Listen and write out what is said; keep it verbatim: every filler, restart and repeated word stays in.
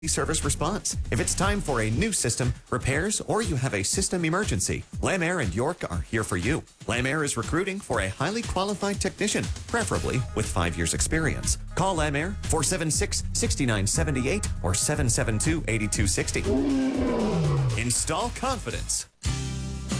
service response. If it's time for a new system, repairs, or you have a system emergency, Lamaire and York are here for you. Lamaire is recruiting for a highly qualified technician, preferably with five years experience. Call Lamaire four seven six, six nine seven eight or seven seven two, eight two six zero. Install confidence.